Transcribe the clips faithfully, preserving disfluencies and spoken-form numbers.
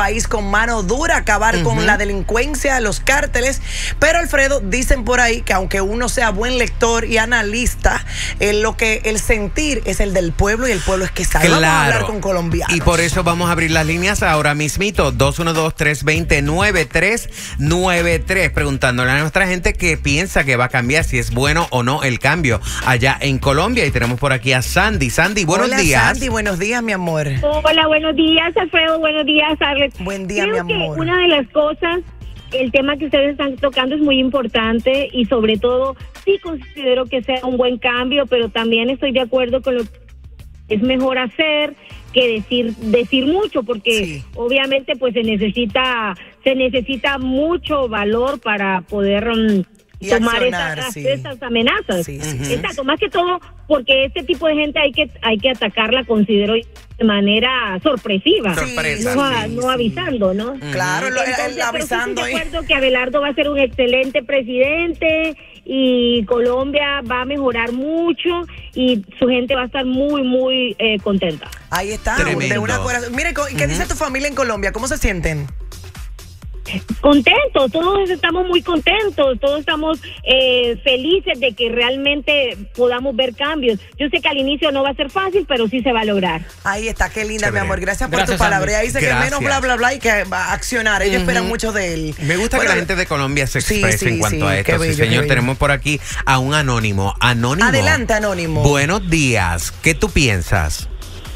país con mano dura, acabar uh-huh. con la delincuencia, los cárteles. Pero, Alfredo, dicen por ahí que aunque uno sea buen lector y analista, eh, lo que el sentir es el del pueblo y el pueblo es que sabe. Claro. Vamos a hablar con colombianos. Y por eso vamos a abrir las líneas ahora mismito, dos uno dos, tres dos cero, nueve tres nueve tres, preguntándole a nuestra gente que piensa que va a cambiar, si es bueno o no el cambio allá en Colombia. Y tenemos por aquí a Sandy. Sandy, buenos Hola, días. Sandy, buenos días, mi amor. Hola, buenos días, Alfredo, buenos días, Alex. Buen día, Creo mi amor. que una de las cosas, el tema que ustedes están tocando es muy importante y sobre todo sí considero que sea un buen cambio, pero también estoy de acuerdo con lo que es mejor hacer que decir decir mucho, porque sí. obviamente pues se necesita se necesita mucho valor para poder um, tomar accionar, esas, sí. esas amenazas. Sí, sí, uh-huh. Exacto, más que todo porque este tipo de gente hay que hay que atacarla, considero, de manera sorpresiva, Sorpresa, no, sí, no sí. avisando, ¿no? Uh-huh. Claro, lo, Entonces, el, avisando. Estoy de acuerdo que Abelardo va a ser un excelente presidente y Colombia va a mejorar mucho y su gente va a estar muy, muy eh, contenta. Ahí está, Tremendo. de una corazón. Mire, ¿qué uh-huh. dice tu familia en Colombia? ¿Cómo se sienten? Contentos, todos estamos muy contentos, todos estamos eh, felices de que realmente podamos ver cambios. Yo sé que al inicio no va a ser fácil, pero sí se va a lograr. Ahí está, qué linda, Chévere. mi amor. Gracias por Gracias, tu palabra. Ella dice Gracias. que menos bla, bla, bla y que va a accionar. Ellos uh-huh. esperan mucho de él. Me gusta bueno, que la gente de Colombia se exprese sí, sí, en cuanto sí, a esto. qué bello, sí, señor, qué tenemos por aquí a un anónimo. Anónimo. Adelante, Anónimo. Buenos días. ¿Qué tú piensas?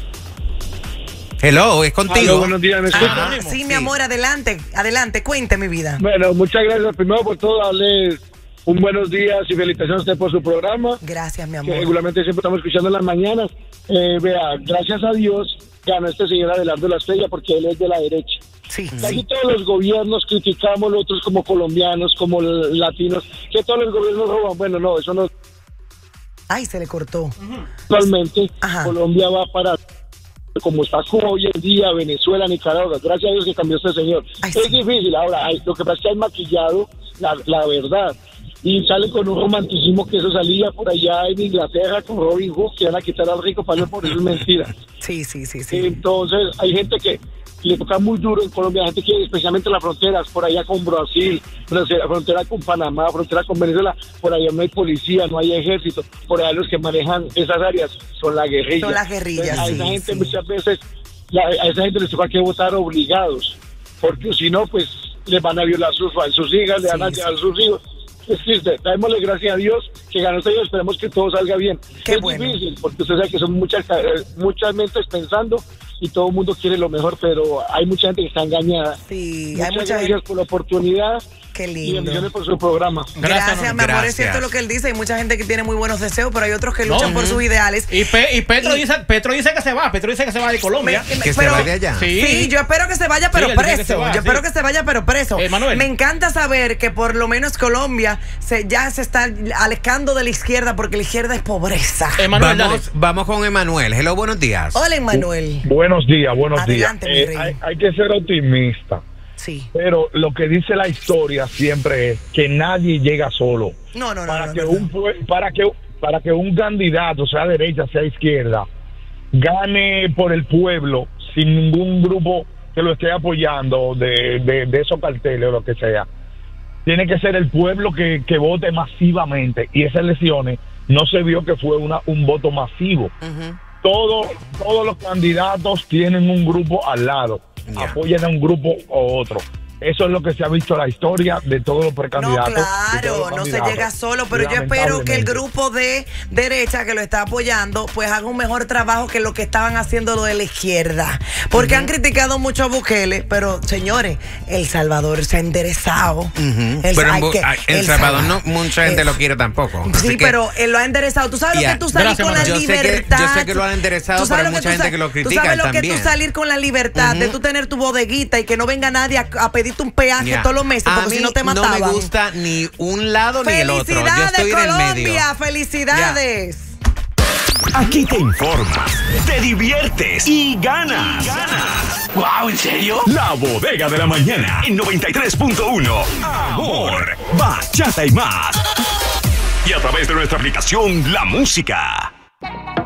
Hello, es contigo. Hola, buenos días, ¿me escuchas? Ah, sí, sí, mi amor, adelante, adelante, cuente mi vida. Bueno, muchas gracias primero por todo, darles un buenos días y felicitaciones a usted por su programa. Gracias, mi Que amor. regularmente siempre estamos escuchando en las mañanas. Eh, vea, gracias a Dios ganó este señor Abelardo La Estrella porque él es de la derecha. Sí, Casi sí. todos los gobiernos criticamos, nosotros como colombianos, como latinos, que todos los gobiernos roban. Bueno, no, eso no. Ay, se le cortó. Actualmente Ajá. Colombia va para como está hoy en día, Venezuela, Nicaragua, gracias a Dios que cambió este señor. Ay, es sí. difícil, ahora, hay, lo que pasa es que hay maquillado la, la verdad, y sale con un romanticismo que eso salía por allá en Inglaterra con Robin Hood, que van a quitar al rico para por eso es mentira. Sí, sí, sí, sí. Entonces, hay gente que le toca muy duro en Colombia, gente que especialmente las fronteras, por allá con Brasil, la frontera con Panamá, frontera con Venezuela, por allá no hay policía, no hay ejército, por allá los que manejan esas áreas son la guerrilla. Son las guerrillas, Entonces, a sí, esa gente sí. muchas veces, la, a esa gente les toca que votar obligados, porque si no, pues les van a violar sus, sus hijas, le van a Sí, llevar sí. sus hijos. Es triste, démosle gracias a Dios que ganó este año, esperemos que todo salga bien. Qué es bueno. difícil, porque usted sabe que son muchas, muchas mentes pensando y todo el mundo quiere lo mejor, pero hay mucha gente que está engañada. Sí, Muchas hay mucha gracias gente. por la oportunidad. Qué Y lindo. bendiciones por su programa. Gracias, Gracias, mi amor. gracias. Es cierto lo que él dice. Hay mucha gente que tiene muy buenos deseos, pero hay otros que luchan No, por uh-huh. sus ideales. Y, Pe- y Petro, Y- dice, Petro dice que se va, Petro dice que se va de Colombia. Me- me- Que se pero- va de allá. Sí. Sí, yo espero que se vaya, pero él dice que preso. se va, yo sí. espero que se vaya, pero preso. Eh, Manuel. Me encanta saber que por lo menos Colombia se, ya se está alejando de la izquierda porque la izquierda es pobreza. Emanuel, dale. Vamos, vamos con Emanuel. Hello, buenos días. Hola, Emanuel. Buenos días, buenos Adelante, mi días. rey. Eh, hay, hay que ser optimista, Sí. pero lo que dice la historia siempre es que nadie llega solo. No, no, no. Para no, que no, un no. pue- para que para que un candidato, sea derecha, sea izquierda, gane por el pueblo sin ningún grupo que lo esté apoyando de, de, de esos carteles o lo que sea. Tiene que ser el pueblo que, que vote masivamente, y esas elecciones no se vio que fue una un voto masivo. Ujú. Todo, todos los candidatos tienen un grupo al lado, Ya. apoyan a un grupo o otro. Eso es lo que se ha visto en la historia de todos los No, precandidatos. de todos claro, los no se candidatos. llega solo, pero yo espero que el Lamentablemente. grupo de derecha que lo está apoyando, pues haga un mejor trabajo que lo que estaban haciendo lo de la izquierda. Porque han criticado mucho a Bukele, pero señores, El Salvador se ha enderezado. Ujú. El- Pero en, hay Bu- que- ah, en El Salvador no Salvador- mucha gente el- lo quiere tampoco. Así Sí, que- pero él lo ha enderezado. Tú sabes Ya. lo que tú salir Gracias, con la Manuel. Yo sé que- libertad. yo sé que lo han enderezado, Tú sabes pero hay lo mucha tú gente sa- que lo Tú critica sabes lo que también. tú salir con la libertad de Ujú. tú tener tu bodeguita y que no venga nadie a, a pedirte un peaje Ya. todos los meses, A porque mí si no te no mataban. me gusta ni un lado ni el otro. Yo Felicidades, estoy en el medio. Colombia, felicidades. Aquí te informas, te diviertes y ganas. ¡Wow! ¿En serio? La Bodega de la Mañana en noventa y tres punto uno. Amor, bachata y más. Y a través de nuestra aplicación La Música.